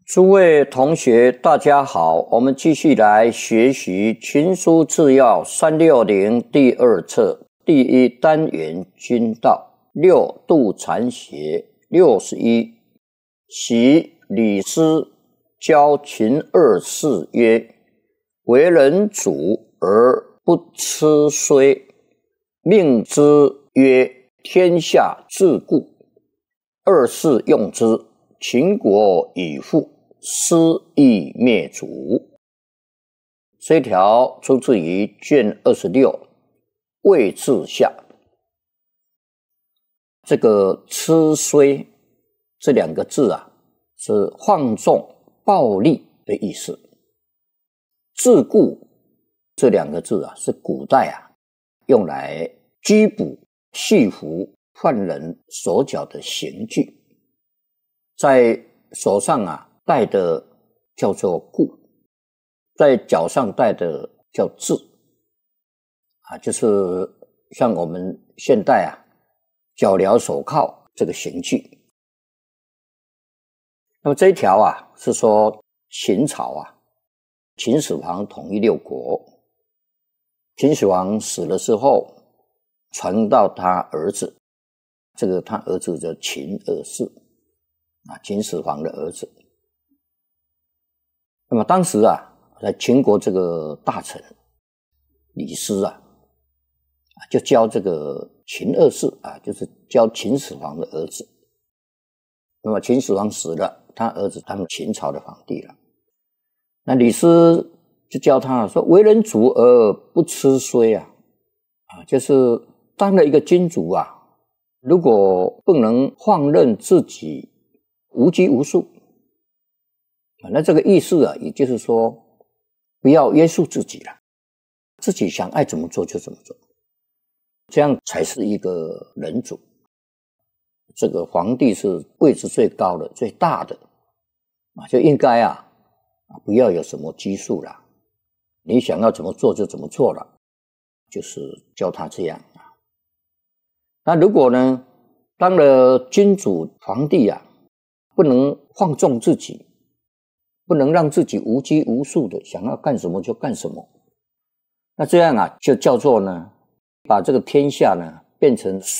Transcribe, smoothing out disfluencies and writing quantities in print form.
诸位同学，大家好，我们继续来学习《群书治要360》第二册第一单元君道六度禅学61。习李斯教秦二世曰：为人主而不痴虽，命之曰天下自固。二世用之，秦国已复，斯亦灭族。这一条出自于卷26魏志下。这个痴虽这两个字啊，是放纵暴力的意思。自固这两个字啊，是古代啊用来拘捕系服犯人手脚的刑具，在手上啊戴的叫做固，在脚上戴的叫治啊，就是像我们现代啊脚镣手铐这个刑具。那么这一条啊是说秦朝啊，秦始皇统一六国，秦始皇死了之后传到他儿子，这个他儿子叫秦二世啊，秦始皇的儿子。那么当时啊，在秦国这个大臣李斯啊，就教这个秦二世啊，就是教秦始皇的儿子。那么秦始皇死了，他儿子当秦朝的皇帝了。那李斯就教他说：为人主而不痴虽啊，就是当了一个君主啊，如果不能放任自己无拘无束，那这个意思啊，也就是说不要约束自己了，自己想爱怎么做就怎么做，这样才是一个人主。这个皇帝是位置最高的最大的就应该不要有什么拘束了，你想要怎么做就怎么做了，就是教他这样啊。那如果呢当了君主皇帝啊，不能放纵自己，不能让自己无拘无束的想要干什么就干什么，那这样啊就叫做呢把这个天下呢变成